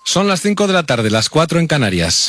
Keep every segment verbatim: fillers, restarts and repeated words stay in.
Son las cinco de la tarde, las cuatro en Canarias.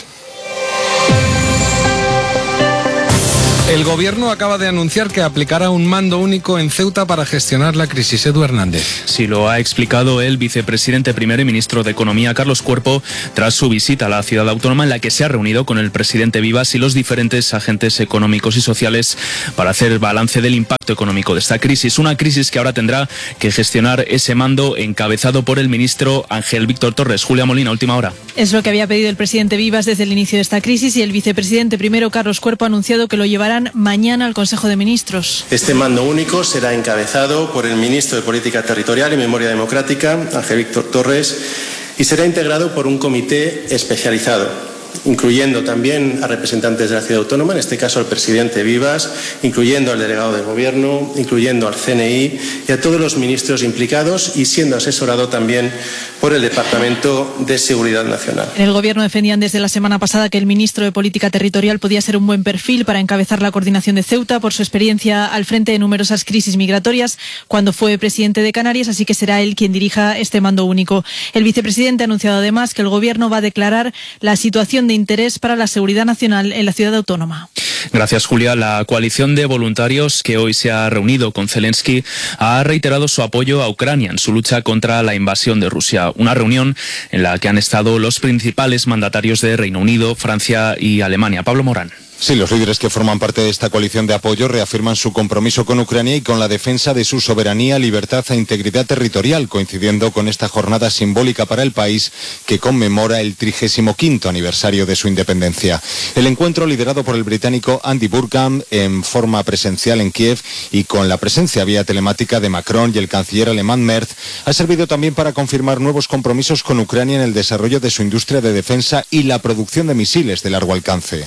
El Gobierno acaba de anunciar que aplicará un mando único en Ceuta para gestionar la crisis. Edu Hernández. Sí, lo ha explicado el vicepresidente primero y ministro de Economía, Carlos Cuerpo, tras su visita a la ciudad autónoma, en la que se ha reunido con el presidente Vivas y los diferentes agentes económicos y sociales para hacer balance del impacto económico de esta crisis. Una crisis que ahora tendrá que gestionar ese mando encabezado por el ministro Ángel Víctor Torres. Julia Molina, última hora. Es lo que había pedido el presidente Vivas desde el inicio de esta crisis, y el vicepresidente primero, Carlos Cuerpo, ha anunciado que lo llevará mañana al Consejo de Ministros. Este mando único será encabezado por el ministro de Política Territorial y Memoria Democrática, Ángel Víctor Torres, y será integrado por un comité especializado, incluyendo también a representantes de la ciudad autónoma, en este caso al presidente Vivas, incluyendo al delegado de gobierno, incluyendo al C N I y a todos los ministros implicados, y siendo asesorado también por el Departamento de Seguridad Nacional. En el Gobierno defendían desde la semana pasada que el ministro de Política Territorial podía ser un buen perfil para encabezar la coordinación de Ceuta por su experiencia al frente de numerosas crisis migratorias cuando fue presidente de Canarias, así que será él quien dirija este mando único. El vicepresidente ha anunciado además que el Gobierno va a declarar la situación de interés para la seguridad nacional en la ciudad autónoma. Gracias, Julia. La coalición de voluntarios que hoy se ha reunido con Zelensky ha reiterado su apoyo a Ucrania en su lucha contra la invasión de Rusia. Una reunión en la que han estado los principales mandatarios de Reino Unido, Francia y Alemania. Pablo Morán. Sí, los líderes que forman parte de esta coalición de apoyo reafirman su compromiso con Ucrania y con la defensa de su soberanía, libertad e integridad territorial, coincidiendo con esta jornada simbólica para el país que conmemora el trigésimo quinto aniversario de su independencia. El encuentro, liderado por el británico Andy Burkham en forma presencial en Kiev y con la presencia vía telemática de Macron y el canciller alemán Merz, ha servido también para confirmar nuevos compromisos con Ucrania en el desarrollo de su industria de defensa y la producción de misiles de largo alcance.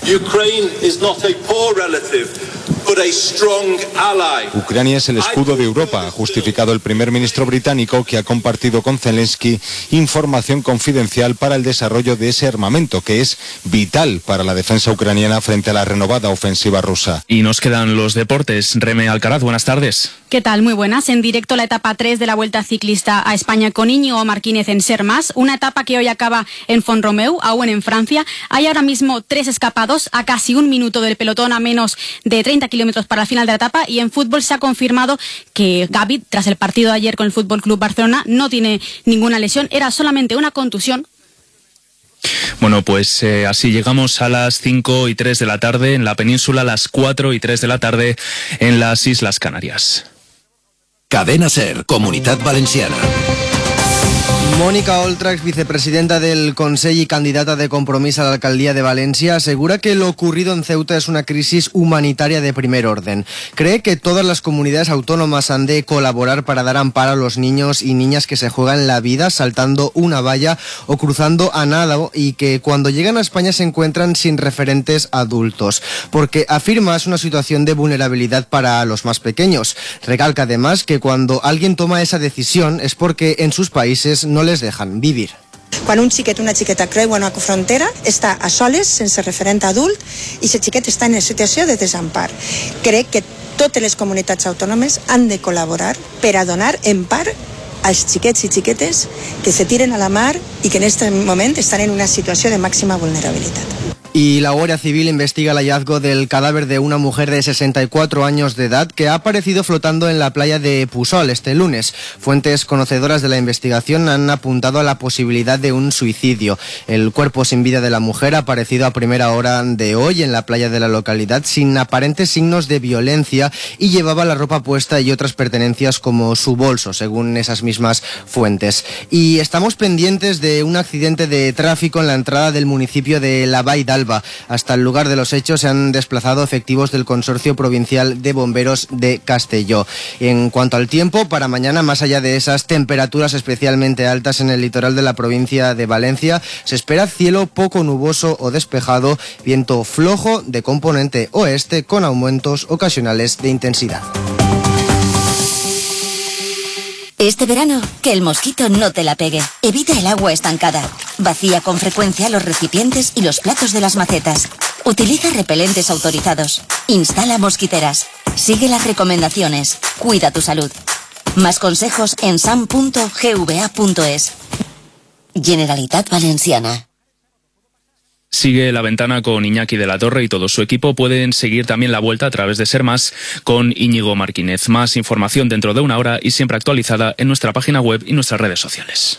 Ucrania es el escudo de Europa, ha justificado el primer ministro británico, que ha compartido con Zelensky información confidencial para el desarrollo de ese armamento, que es vital para la defensa ucraniana frente a la renovada ofensiva rusa. Y nos quedan los deportes. Reme Alcaraz, buenas tardes. ¿Qué tal? Muy buenas. En directo la etapa tres de la Vuelta Ciclista a España con Íñigo Martínez en Sermas, una etapa que hoy acaba en Font-Romeu, aún en Francia. Hay ahora mismo tres escapados a casi un minuto del pelotón, a menos de treinta kilómetros para el final de la etapa, y en fútbol se ha confirmado que Gavi, tras el partido de ayer con el F C Barcelona, no tiene ninguna lesión, era solamente una contusión. Bueno, pues eh, así llegamos a las cinco y tres de la tarde en la península, a las cuatro y tres de la tarde en las Islas Canarias. Cadena SER, Comunitat Valenciana. Mónica Oltra, vicepresidenta del Consell y candidata de Compromís a la alcaldía de Valencia, asegura que lo ocurrido en Ceuta es una crisis humanitaria de primer orden. Cree que todas las comunidades autónomas han de colaborar para dar amparo a los niños y niñas que se juegan la vida saltando una valla o cruzando a nado, y que cuando llegan a España se encuentran sin referentes adultos, porque afirma es una situación de vulnerabilidad para los más pequeños. Recalca además que cuando alguien toma esa decisión es porque en sus países no les dejan vivir. Quan un xiquet o una xiqueta creuen una frontera, està a soles, sense referent adult, i el xiquet està en situació de desempar. Crec que totes les comunitats autònomes han de col·laborar per a donar empar als xiquets i xiquetes que se tiren a la mar i que en aquest moment estan en una situació de màxima vulnerabilitat. Y la Guardia Civil investiga el hallazgo del cadáver de una mujer de sesenta y cuatro años de edad que ha aparecido flotando en la playa de Pusol este lunes. Fuentes conocedoras de la investigación han apuntado a la posibilidad de un suicidio. El cuerpo sin vida de la mujer ha aparecido a primera hora de hoy en la playa de la localidad sin aparentes signos de violencia y llevaba la ropa puesta y otras pertenencias como su bolso, según esas mismas fuentes. Y estamos pendientes de un accidente de tráfico en la entrada del municipio de La Vall d'Alba. Hasta el lugar de los hechos se han desplazado efectivos del Consorcio Provincial de Bomberos de Castelló. En cuanto al tiempo, para mañana, más allá de esas temperaturas especialmente altas en el litoral de la provincia de Valencia, se espera cielo poco nuboso o despejado, viento flojo de componente oeste con aumentos ocasionales de intensidad. Este verano, que el mosquito no te la pegue. Evita el agua estancada. Vacía con frecuencia los recipientes y los platos de las macetas. Utiliza repelentes autorizados. Instala mosquiteras. Sigue las recomendaciones. Cuida tu salud. Más consejos en sam punto g v a punto es. Generalitat Valenciana. Sigue La Ventana con Iñaki de la Torre y todo su equipo. Pueden seguir también la vuelta a través de Ser Más con Íñigo Martínez. Más información dentro de una hora y siempre actualizada en nuestra página web y nuestras redes sociales.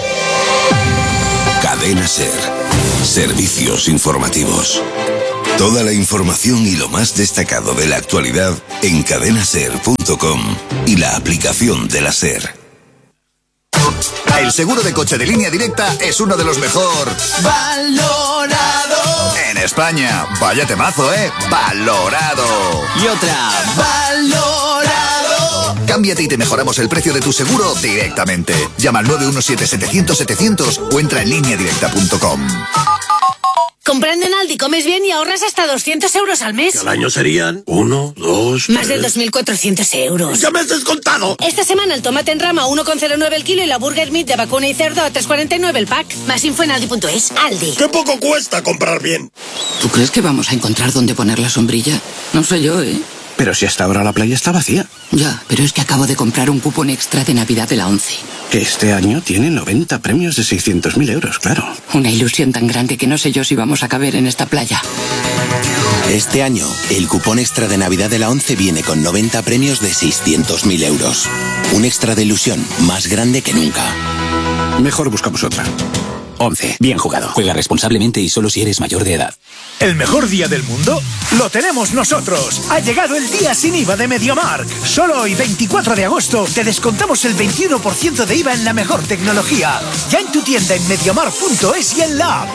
Cadena Ser. Servicios informativos. Toda la información y lo más destacado de la actualidad en cadenaser punto com y la aplicación de la Ser. El seguro de coche de Línea Directa es uno de los mejor valorado en España. Vaya temazo, ¿eh? Valorado. Y otra, valorado. Cámbiate y te mejoramos el precio de tu seguro directamente. Llama al nueve uno siete, setecientos, setecientos o entra en línea directa punto com. Comprando en Aldi comes bien y ahorras hasta doscientos euros al mes. Al año serían uno, dos, Más de dos mil cuatrocientos euros. ¡Ya me has descontado! Esta semana el tomate en rama a uno coma cero nueve el kilo y la burger meat de vacuna y cerdo a tres coma cuarenta y nueve el pack. Más info en aldi punto es. Aldi. ¡Qué poco cuesta comprar bien! ¿Tú crees que vamos a encontrar dónde poner la sombrilla? No sé yo, ¿eh? Pero si hasta ahora la playa está vacía. Ya, pero es que acabo de comprar un cupón extra de Navidad de la ONCE. Que este año tiene noventa premios de seiscientos mil euros, claro. Una ilusión tan grande que no sé yo si vamos a caber en esta playa. Este año, el cupón extra de Navidad de la ONCE viene con noventa premios de seiscientos mil euros. Un extra de ilusión más grande que nunca. Mejor buscamos otra. ONCE. Bien jugado. Juega responsablemente y solo si eres mayor de edad. ¿El mejor día del mundo? Lo tenemos nosotros. Ha llegado el día sin I V A de MediaMarkt. Solo hoy, veinticuatro de agosto, te descontamos el veintiuno por ciento de I V A en la mejor tecnología. Ya en tu tienda en mediamarkt punto es y en la app.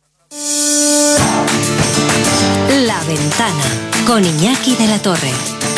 La Ventana con Iñaki de la Torre.